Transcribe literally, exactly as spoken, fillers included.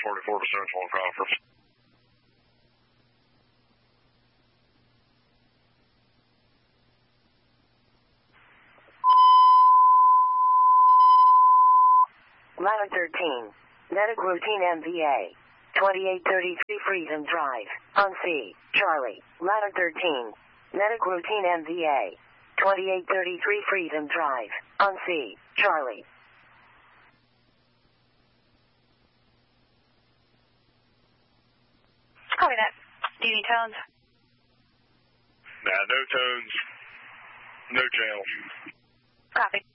forty-four to Central Conference. Ladder thirteen, Medic Routine M V A, twenty-eight thirty-three Freedom Drive, on C, Charlie. Ladder thirteen, Medic Routine M V A, twenty-eight thirty-three Freedom Drive, on C, Charlie. Copy that. Do you need tones? Nah, no tones, no channels. Copy.